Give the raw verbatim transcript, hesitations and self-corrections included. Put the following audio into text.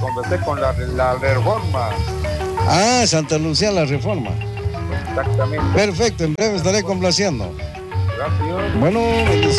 cuando esté con la, la reforma. Ah, Santa Lucía la Reforma. Exactamente. Perfecto, en breve estaré complaciendo. Gracias. Bueno, bendiciones.